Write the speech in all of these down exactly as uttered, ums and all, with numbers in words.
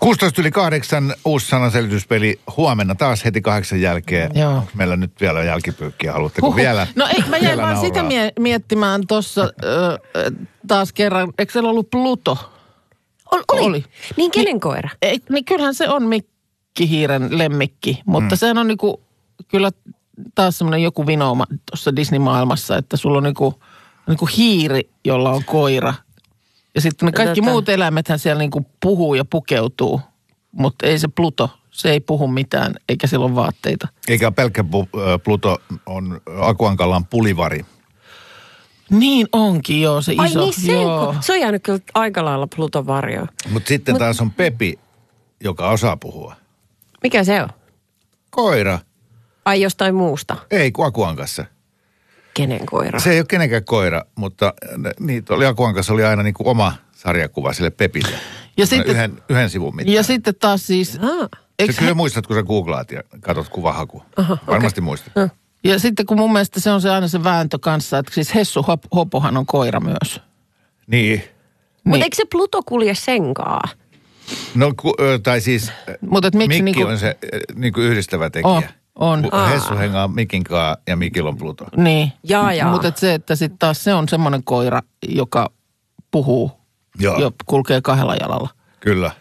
kuusitoista yli kahdeksan uusi sanaselityspeli huomenna taas heti kahdeksan jälkeen. Joo. Onko meillä nyt vielä jälkipyykkiä? Haluatteko Huhhuh. vielä? No ei, mä jäin vaan nauraa? sitä mie- miettimään tuossa äh, taas kerran. Eikö siellä ollut Pluto? Ol, oli. Oli. Niin kenen koira? Ei, niin kyllähän se on mikkihiiren lemmikki, mutta mm. sehän on niinku kyllä taas semmoinen joku vinouma tuossa Disney-maailmassa, että sulla on niinku, niinku hiiri, jolla on koira. Ja sitten ne kaikki Tätä. muut eläimethän siellä niinku puhuu ja pukeutuu, mutta ei se Pluto, se ei puhu mitään, eikä sillä ole vaatteita. Eikä pelkkä pu- ö, Pluto on Akuankallan pulivari. Niin onkin joo, se Ai iso. niin se, joo. se on jäänyt kyllä aika lailla Pluton varjoon. Mutta sitten Mut- taas on Pepi, joka osaa puhua. Mikä se on? Koira. Ai jostain muusta. Ei, kun Akuankassa. Kenen koira? Se ei ole kenenkään koira, mutta niitä oli Akuankassa oli aina niin kuin oma sarjakuva sille Pepille. Ja sitten, Yhden, yhden sivun mittainen. ja sitten taas siis, Ah. eikö Se kyllä he- muistat, kun sä googlaat ja katot kuvahaku. Aha, Varmasti muistat. Ah. ja sitten kun mun mielestä se on se aina se vääntö kanssa, että siis Hessu Hop- Hopohan on koira myös. Niin. Mutta Niin. eikö se Pluto kulje senkaa? No, ku, ö, tai siis Mut et miksi Mikki niinku- on se ö, niinku yhdistävä tekijä. On, on. Ku- Hessu hengaa Mikin kaa ja Mikil on Pluto. Niin. Jaa, jaa. Mutta se, että sitten taas se on semmoinen koira, joka puhuu Joo, ja kulkee kahdella jalalla. kyllä.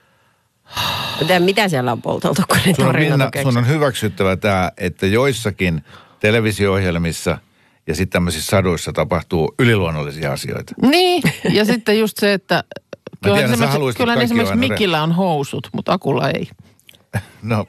Mä tiedän, mitä siellä on polteltu, kun ne Sun on, tarinat Minna, on keksitty. sun on hyväksyttävä tämä, että joissakin televisio-ohjelmissa ja sitten tämmöisissä saduissa tapahtuu yliluonnollisia asioita. Niin, ja sitten just se, että kyllä tiedän, sä esimerkiksi, haluaisit, kyllä että kaikki esimerkiksi on aina Mikillä on housut, mutta Akulla ei. No,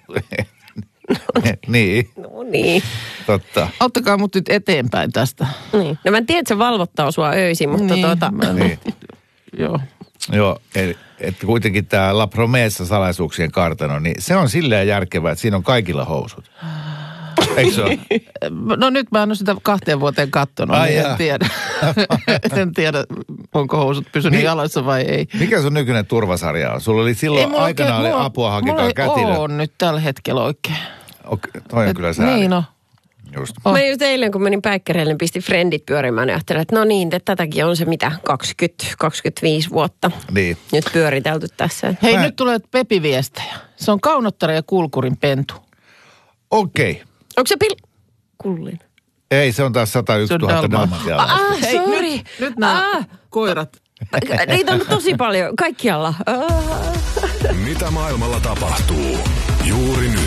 niin, No niin. totta. Auttakaa mut nyt eteenpäin tästä. niin. No mä en tiedä, että se valvottaa sua öisin, mutta niin, tuota... mä en- Niin. Joo. Joo, eli, että kuitenkin tämä La Promessa salaisuuksien kartano, niin se on silleen järkevää, että siinä on kaikilla housut. Eikö se ole? No nyt mä en ole sitä kahteen vuoteen kattonut, Ai niin jaa. en tiedä. en tiedä, onko housut pysynyt Niin. jalassa vai ei. Mikä sun nykyinen turvasarja on? Sulla oli silloin mulla aikanaan oikein- oli mulla- apua hakekaa mulla ei kätilö. ole nyt tällä hetkellä oikein. Okei, toi on Et- kyllä sääli. Niin on. Just. Oh. Mä just eilen, kun menin päikkäreille, niin pistin Friendit pyörimään ja ajattelin, että no niin, että tätäkin on se mitä, kaksikymmentä kaksikymmentäviisi vuotta Niin. nyt pyöritelty tässä. Hei, Mä- nyt tulee Pepi-viestejä. Se on Kaunottaren ja Kulkurin pentu. Okei. Onko se pil... Kullin? Ei, se on taas sata yksi tuhatta Dalma. dalmatialaista. Ah, Hei, sorry. nyt, nyt nämä Ah. koirat. Niitä on tosi paljon, kaikkialla. Ah. Mitä maailmalla tapahtuu? Juuri nyt.